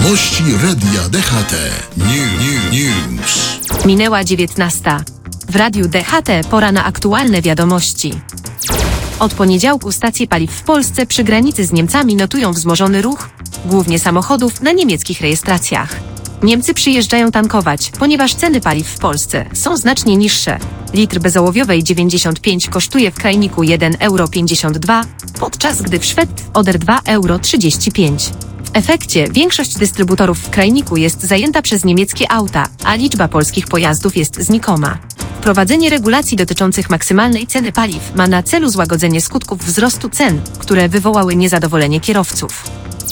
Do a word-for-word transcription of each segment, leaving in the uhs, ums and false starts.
Wiadomości Radia D H T. New, new, news. Minęła dziewiętnasta. W Radiu D H T pora na aktualne wiadomości. Od poniedziałku stacje paliw w Polsce przy granicy z Niemcami notują wzmożony ruch, głównie samochodów na niemieckich rejestracjach. Niemcy przyjeżdżają tankować, ponieważ ceny paliw w Polsce są znacznie niższe. Litr bezołowiowej dziewięćdziesiąt pięć kosztuje w krajniku jeden euro pięćdziesiąt dwa, podczas gdy w Szwed Oder dwa euro trzydzieści pięć. W efekcie większość dystrybutorów w krajniku jest zajęta przez niemieckie auta, a liczba polskich pojazdów jest znikoma. Wprowadzenie regulacji dotyczących maksymalnej ceny paliw ma na celu złagodzenie skutków wzrostu cen, które wywołały niezadowolenie kierowców.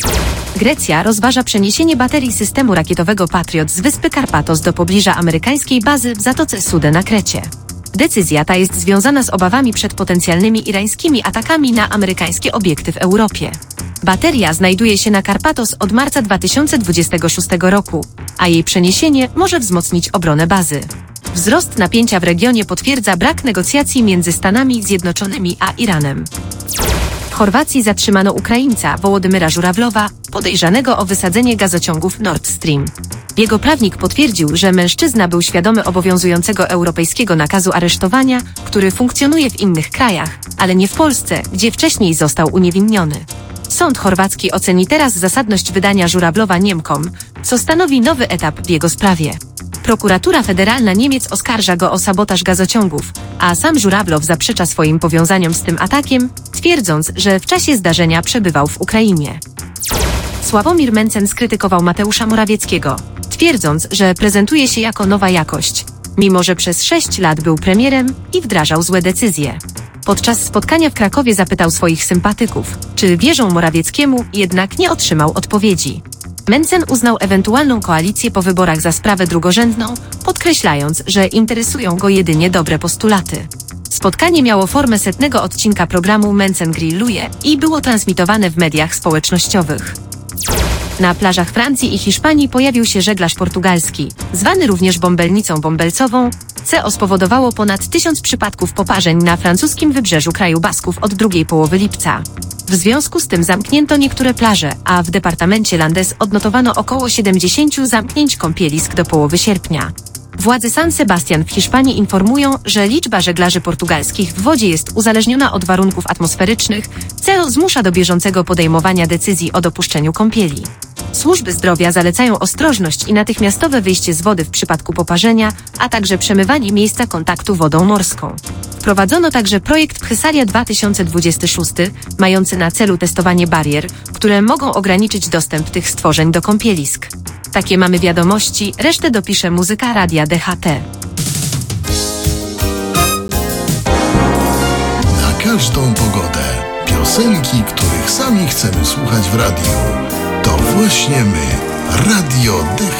Grecja rozważa przeniesienie baterii systemu rakietowego Patriot z wyspy Karpatos do pobliża amerykańskiej bazy w Zatoce Sude na Krecie. Decyzja ta jest związana z obawami przed potencjalnymi irańskimi atakami na amerykańskie obiekty w Europie. Bateria znajduje się na Karpatos od marca dwa tysiące dwudziestego szóstego roku, a jej przeniesienie może wzmocnić obronę bazy. Wzrost napięcia w regionie potwierdza brak negocjacji między Stanami Zjednoczonymi a Iranem. W Chorwacji zatrzymano Ukraińca Wołodymyra Żurawlowa, podejrzanego o wysadzenie gazociągów Nord Stream. Jego prawnik potwierdził, że mężczyzna był świadomy obowiązującego europejskiego nakazu aresztowania, który funkcjonuje w innych krajach, ale nie w Polsce, gdzie wcześniej został uniewinniony. Sąd chorwacki oceni teraz zasadność wydania Żurawlowa Niemkom, co stanowi nowy etap w jego sprawie. Prokuratura Federalna Niemiec oskarża go o sabotaż gazociągów, a sam Żurawlow zaprzecza swoim powiązaniom z tym atakiem, twierdząc, że w czasie zdarzenia przebywał w Ukrainie. Sławomir Mencen skrytykował Mateusza Morawieckiego, twierdząc, że prezentuje się jako nowa jakość, mimo że przez sześć lat był premierem i wdrażał złe decyzje. Podczas spotkania w Krakowie zapytał swoich sympatyków, czy wierzą Morawieckiemu, jednak nie otrzymał odpowiedzi. Mencen uznał ewentualną koalicję po wyborach za sprawę drugorzędną, podkreślając, że interesują go jedynie dobre postulaty. Spotkanie miało formę setnego odcinka programu Mencen grilluje i było transmitowane w mediach społecznościowych. Na plażach Francji i Hiszpanii pojawił się żeglarz portugalski, zwany również bąbelnicą bąbelcową, co spowodowało ponad tysiąc przypadków poparzeń na francuskim wybrzeżu kraju Basków od drugiej połowy lipca. W związku z tym zamknięto niektóre plaże, a w departamencie Landes odnotowano około siedemdziesiąt zamknięć kąpielisk do połowy sierpnia. Władze San Sebastian w Hiszpanii informują, że liczba żeglarzy portugalskich w wodzie jest uzależniona od warunków atmosferycznych, co zmusza do bieżącego podejmowania decyzji o dopuszczeniu kąpieli. Służby zdrowia zalecają ostrożność i natychmiastowe wyjście z wody w przypadku poparzenia, a także przemywanie miejsca kontaktu wodą morską. Wprowadzono także projekt Physalia dwa tysiące dwudziesty szósty, mający na celu testowanie barier, które mogą ograniczyć dostęp tych stworzeń do kąpielisk. Takie mamy wiadomości, resztę dopisze muzyka Radia D H T. Na każdą pogodę. Piosenki, których sami chcemy słuchać w radiu. To właśnie my, Radio D H T.